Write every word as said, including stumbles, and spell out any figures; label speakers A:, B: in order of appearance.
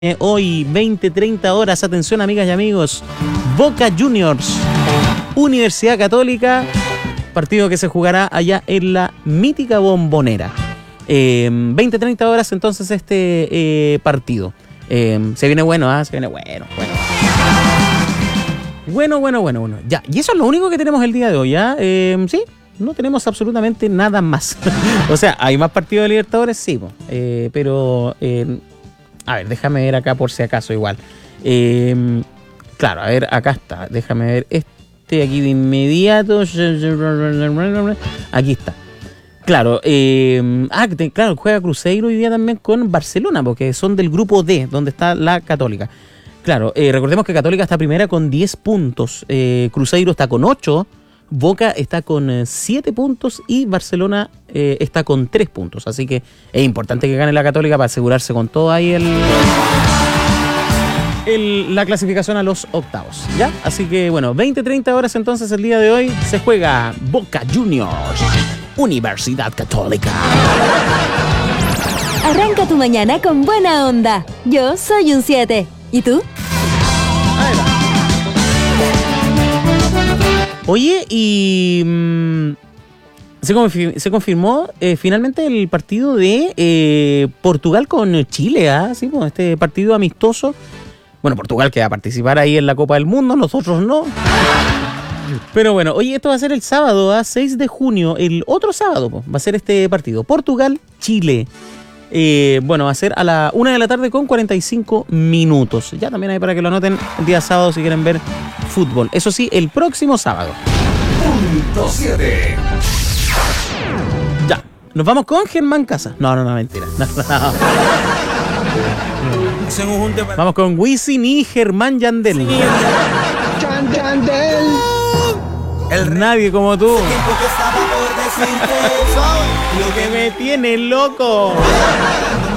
A: Eh, hoy, veinte treinta horas, atención amigas y amigos, Boca Juniors, Universidad Católica, partido que se jugará allá en la mítica Bombonera. Eh, veinte treinta horas entonces este eh, partido. Eh, se viene bueno, ¿ah? Se viene bueno, bueno. Bueno, bueno, bueno, bueno. Ya, y eso es lo único que tenemos el día de hoy, ¿ya? Eh, sí, no tenemos absolutamente nada más. O sea, hay más partidos de Libertadores, sí, eh, pero... Eh, A ver, déjame ver acá por si acaso igual. Eh, claro, a ver, acá está. Déjame ver este aquí de inmediato. Aquí está. Claro, eh, ah, claro, juega Cruzeiro hoy día también con Barcelona, porque son del grupo D, donde está la Católica. Claro, eh, recordemos que Católica está primera con diez puntos. Eh, Cruzeiro está con ocho. Boca está con siete puntos y Barcelona eh, está con tres puntos. Así que es importante que gane la Católica para asegurarse con todo ahí el, el, la clasificación a los octavos, ¿ya? Así que bueno, veinte treinta horas entonces el día de hoy se juega Boca Juniors, Universidad Católica.
B: Arranca tu mañana con buena onda. Yo soy un siete. ¿Y tú?
A: Ahí va. Oye, y mmm, se, confir- se confirmó eh, finalmente el partido de eh, Portugal con Chile, ¿ah? Sí, pues, este partido amistoso. Bueno, Portugal que va a participar ahí en la Copa del Mundo, nosotros no. Pero bueno, oye, esto va a ser el sábado, ¿ah? seis de junio, el otro sábado, pues, va a ser este partido. Portugal-Chile. Eh, bueno, va a ser a la una de la tarde con cuarenta y cinco minutos. Ya también hay para que lo anoten el día sábado si quieren ver fútbol. Eso sí, el próximo sábado.
C: Punto siete.
A: Ya, nos vamos con Germán Casa. No, no, no, mentira. No, no. Vamos con Wisin y Germán Yandel.
D: Yandel.
A: El nadie como tú. Lo que me tiene loco.